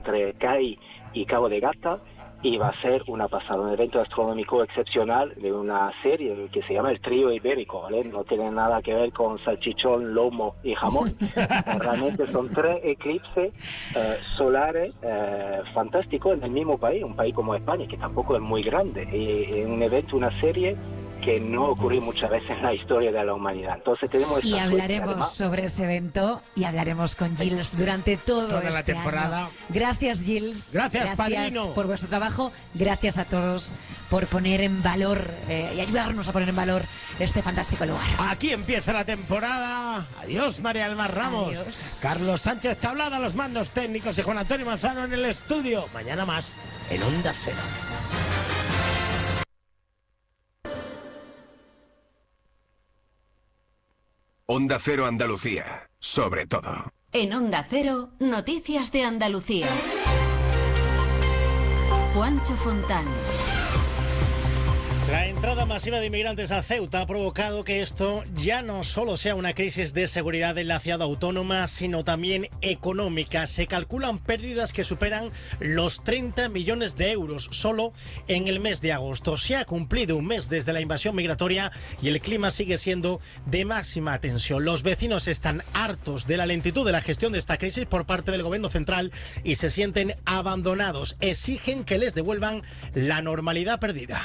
entre CAI y Cabo de Gata, y va a ser una pasada, un evento astronómico excepcional de una serie que se llama El Trío Ibérico, ¿vale? No tiene nada que ver con salchichón, lomo y jamón. Realmente son 3 eclipses solares fantásticos en el mismo país, un país como España, que tampoco es muy grande, y un evento, una serie que no ocurrió muchas veces en la historia de la humanidad. Entonces tenemos y hablaremos sobre ese evento y hablaremos con Gilles durante toda la temporada. Año. Gracias, Gilles. Gracias, padrino, por vuestro trabajo. Gracias a todos por poner en valor y ayudarnos a poner en valor este fantástico lugar. Aquí empieza la temporada. Adiós, María Almar Ramos. Adiós. Carlos Sánchez Tablada, los mandos técnicos, y Juan Antonio Manzano en el estudio. Mañana más en Onda Cero. Onda Cero Andalucía, sobre todo. En Onda Cero, Noticias de Andalucía. Juancho Fontán. La entrada masiva de inmigrantes a Ceuta ha provocado que esto ya no solo sea una crisis de seguridad en la ciudad autónoma, sino también económica. Se calculan pérdidas que superan los 30 millones de euros solo en el mes de agosto. Se ha cumplido un mes desde la invasión migratoria y el clima sigue siendo de máxima tensión. Los vecinos están hartos de la lentitud de la gestión de esta crisis por parte del gobierno central y se sienten abandonados. Exigen que les devuelvan la normalidad perdida.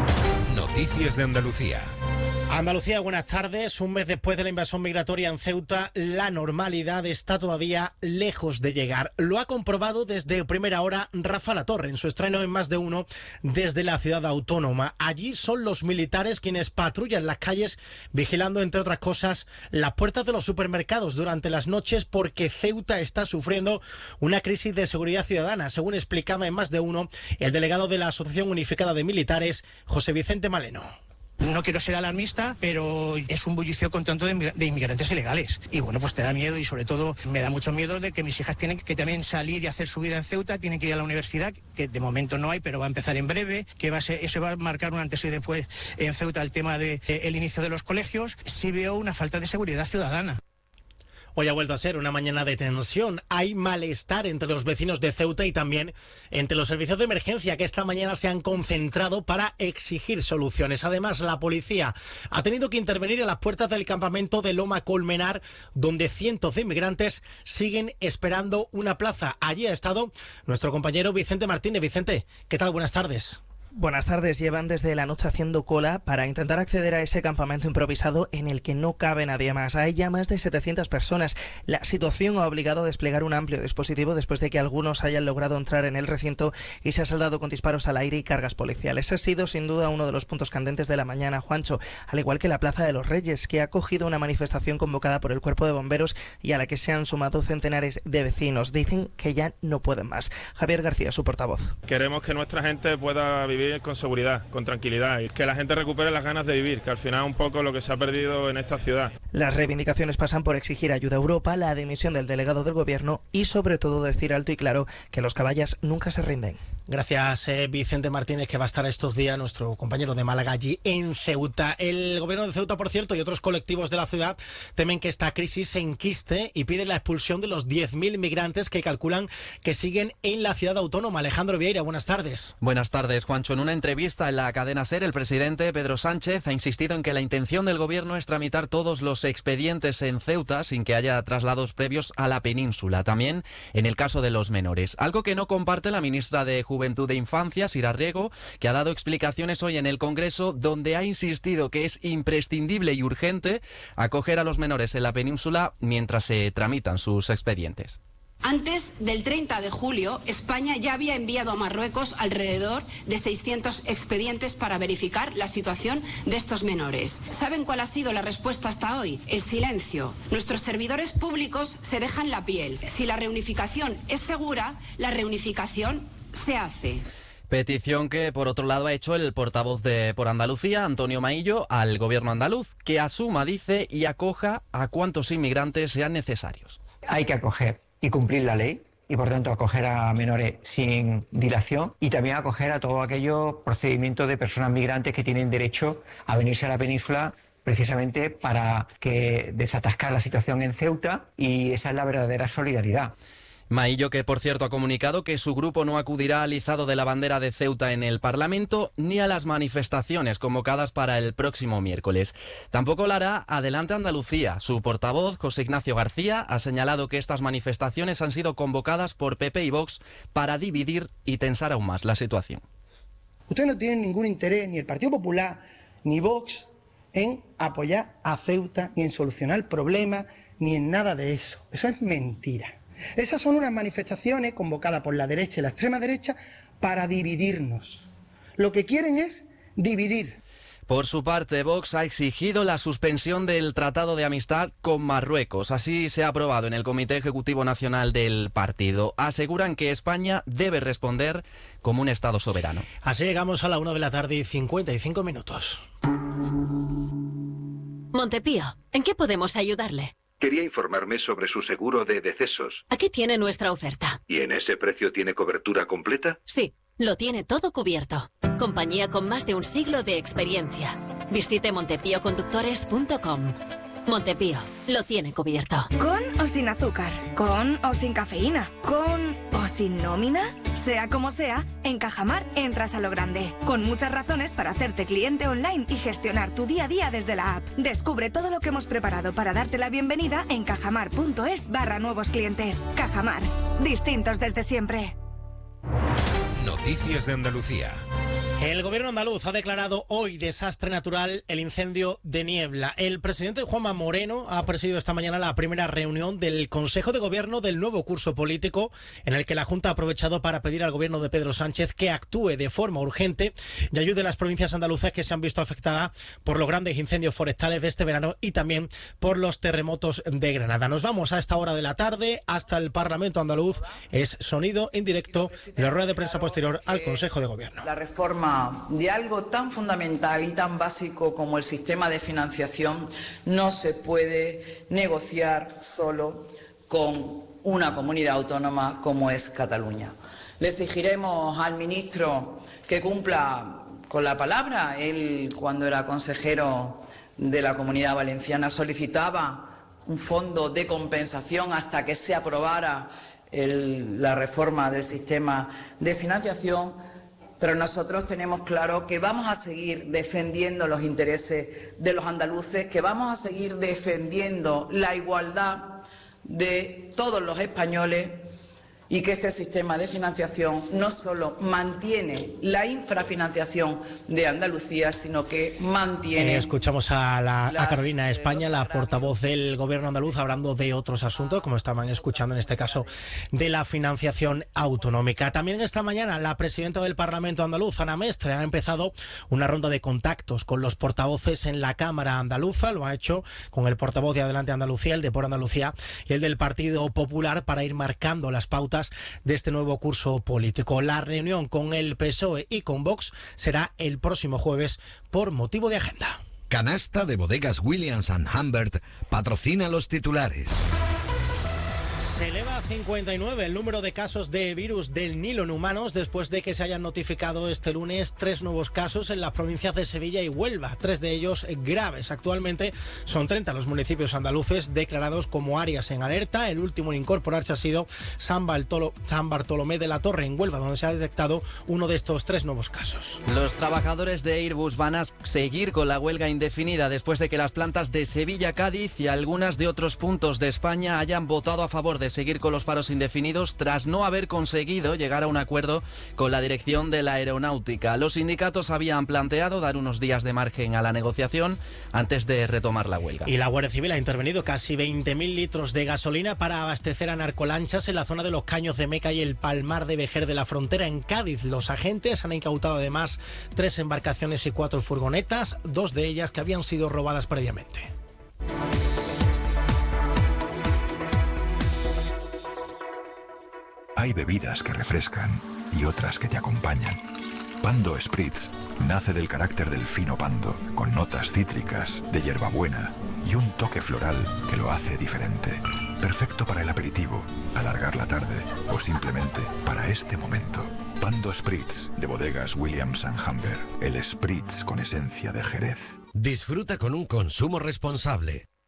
Noticias de Andalucía. Andalucía, buenas tardes. Un mes después de la invasión migratoria en Ceuta, la normalidad está todavía lejos de llegar. Lo ha comprobado desde primera hora Rafa Latorre en su estreno en Más de Uno desde la ciudad autónoma. Allí son los militares quienes patrullan las calles vigilando, entre otras cosas, las puertas de los supermercados durante las noches porque Ceuta está sufriendo una crisis de seguridad ciudadana, según explicaba en Más de Uno el delegado de la Asociación Unificada de Militares, José Vicente Maleno. No quiero ser alarmista, pero es un bullicio constante de inmigrantes ilegales. Y bueno, pues te da miedo y sobre todo me da mucho miedo de que mis hijas tienen que también salir y hacer su vida en Ceuta, tienen que ir a la universidad, que de momento no hay, pero va a empezar en breve, que eso va a marcar un antes y después en Ceuta el tema del inicio de los colegios. Sí veo una falta de seguridad ciudadana. Hoy ha vuelto a ser una mañana de tensión. Hay malestar entre los vecinos de Ceuta y también entre los servicios de emergencia que esta mañana se han concentrado para exigir soluciones. Además, la policía ha tenido que intervenir en las puertas del campamento de Loma Colmenar, donde cientos de inmigrantes siguen esperando una plaza. Allí ha estado nuestro compañero Vicente Martínez. Vicente, ¿qué tal? Buenas tardes. Buenas tardes. Llevan desde la noche haciendo cola para intentar acceder a ese campamento improvisado en el que no cabe nadie más. Hay ya más de 700 personas. La situación ha obligado a desplegar un amplio dispositivo después de que algunos hayan logrado entrar en el recinto y se ha saldado con disparos al aire y cargas policiales. Ha sido sin duda uno de los puntos candentes de la mañana, Juancho, al igual que la Plaza de los Reyes, que ha acogido una manifestación convocada por el Cuerpo de Bomberos y a la que se han sumado centenares de vecinos. Dicen que ya no pueden más. Javier García, su portavoz. Queremos que nuestra gente pueda vivir con seguridad, con tranquilidad, y que la gente recupere las ganas de vivir, que al final es un poco lo que se ha perdido en esta ciudad. Las reivindicaciones pasan por exigir ayuda a Europa, la dimisión del delegado del gobierno y sobre todo decir alto y claro que los caballas nunca se rinden. Gracias, Vicente Martínez, que va a estar estos días, nuestro compañero de Málaga, allí en Ceuta. El gobierno de Ceuta, por cierto, y otros colectivos de la ciudad temen que esta crisis se enquiste y piden la expulsión de los 10.000 migrantes que calculan que siguen en la ciudad autónoma. Alejandro Vieira, buenas tardes. Buenas tardes, Juancho. En una entrevista en la cadena SER, el presidente Pedro Sánchez ha insistido en que la intención del gobierno es tramitar todos los expedientes en Ceuta sin que haya traslados previos a la península. También en el caso de los menores. Algo que no comparte la ministra de Juventud e Infancia, Sira Riego, que ha dado explicaciones hoy en el Congreso, donde ha insistido que es imprescindible y urgente acoger a los menores en la península mientras se tramitan sus expedientes. Antes del 30 de julio, España ya había enviado a Marruecos alrededor de 600 expedientes para verificar la situación de estos menores. ¿Saben cuál ha sido la respuesta hasta hoy? El silencio. Nuestros servidores públicos se dejan la piel. Si la reunificación es segura, la reunificación se hace. Petición que, por otro lado, ha hecho el portavoz de Por Andalucía, Antonio Maillo, al gobierno andaluz, que asuma, dice, y acoja a cuantos inmigrantes sean necesarios. Hay que acoger y cumplir la ley y por tanto acoger a menores sin dilación y también acoger a todos aquellos procedimientos de personas migrantes que tienen derecho a venirse a la península precisamente para que desatascar la situación en Ceuta, y esa es la verdadera solidaridad. Maillo, que por cierto ha comunicado que su grupo no acudirá al izado de la bandera de Ceuta en el Parlamento ni a las manifestaciones convocadas para el próximo miércoles. Tampoco lo hará Adelante Andalucía. Su portavoz, José Ignacio García, ha señalado que estas manifestaciones han sido convocadas por PP y Vox para dividir y tensar aún más la situación. Ustedes no tienen ningún interés, ni el Partido Popular ni Vox, en apoyar a Ceuta, ni en solucionar el problema, ni en nada de eso. Eso es mentira. Esas son unas manifestaciones convocadas por la derecha y la extrema derecha para dividirnos. Lo que quieren es dividir. Por su parte, Vox ha exigido la suspensión del Tratado de Amistad con Marruecos. Así se ha aprobado en el Comité Ejecutivo Nacional del partido. Aseguran que España debe responder como un Estado soberano. Así llegamos a la 1 de la tarde y 55 minutos. Montepío, ¿en qué podemos ayudarle? Quería informarme sobre su seguro de decesos. Aquí tiene nuestra oferta. ¿Y en ese precio tiene cobertura completa? Sí, lo tiene todo cubierto. Compañía con más de un siglo de experiencia. Visite montepíoconductores.com. Montepío, lo tiene cubierto. ¿Con o sin azúcar? ¿Con o sin cafeína? ¿Con o sin nómina? Sea como sea, en Cajamar entras a lo grande. Con muchas razones para hacerte cliente online y gestionar tu día a día desde la app. Descubre todo lo que hemos preparado para darte la bienvenida en cajamar.es/nuevos clientes. Cajamar, distintos desde siempre. Noticias de Andalucía. El gobierno andaluz ha declarado hoy desastre natural el incendio de Niebla. El presidente Juanma Moreno ha presidido esta mañana la primera reunión del Consejo de Gobierno del nuevo curso político, en el que la Junta ha aprovechado para pedir al gobierno de Pedro Sánchez que actúe de forma urgente y ayude a las provincias andaluzas que se han visto afectadas por los grandes incendios forestales de este verano y también por los terremotos de Granada. Nos vamos a esta hora de la tarde hasta el Parlamento andaluz. Es sonido en directo de la rueda de prensa posterior al Consejo de Gobierno. La reforma de algo tan fundamental y tan básico como el sistema de financiación no se puede negociar solo con una comunidad autónoma como es Cataluña. Le exigiremos al ministro que cumpla con la palabra. Él, cuando era consejero de la Comunidad Valenciana, solicitaba un fondo de compensación hasta que se aprobara la reforma del sistema de financiación. Pero nosotros tenemos claro que vamos a seguir defendiendo los intereses de los andaluces, que vamos a seguir defendiendo la igualdad de todos los españoles y que este sistema de financiación no solo mantiene la infrafinanciación de Andalucía, sino que mantiene... Escuchamos a Carolina España, la portavoz del gobierno andaluz, hablando de otros asuntos, como estaban escuchando en este caso, de la financiación autonómica. También esta mañana la presidenta del Parlamento andaluz, Ana Mestre, ha empezado una ronda de contactos con los portavoces en la Cámara andaluza. Lo ha hecho con el portavoz de Adelante Andalucía, el de Por Andalucía y el del Partido Popular, para ir marcando las pautas de este nuevo curso político. La reunión con el PSOE y con Vox será el próximo jueves por motivo de agenda. Canasta de Bodegas Williams & Humbert patrocina los titulares. Se eleva a 59 el número de casos de virus del Nilo en humanos después de que se hayan notificado este lunes 3 nuevos casos en las provincias de Sevilla y Huelva, 3 de ellos graves. Actualmente son 30 los municipios andaluces declarados como áreas en alerta. El último en incorporarse ha sido San Bartolomé de la Torre, en Huelva, donde se ha detectado uno de estos 3 nuevos casos. Los trabajadores de Airbus van a seguir con la huelga indefinida después de que las plantas de Sevilla, Cádiz y algunas de otros puntos de España hayan votado a favor de seguir con los paros indefinidos tras no haber conseguido llegar a un acuerdo con la dirección de la aeronáutica. Los sindicatos habían planteado dar unos días de margen a la negociación antes de retomar la huelga. Y la Guardia Civil ha intervenido casi 20.000 litros de gasolina para abastecer a narcolanchas en la zona de los Caños de Meca y el Palmar de Vejer de la Frontera, en Cádiz. Los agentes han incautado además 3 embarcaciones y 4 furgonetas, 2 de ellas que habían sido robadas previamente. Hay bebidas que refrescan y otras que te acompañan. Pando Spritz nace del carácter del fino pando, con notas cítricas, de hierbabuena y un toque floral que lo hace diferente. Perfecto para el aperitivo, alargar la tarde o simplemente para este momento. Pando Spritz, de Bodegas Williams & Humbert. El Spritz con esencia de Jerez. Disfruta con un consumo responsable.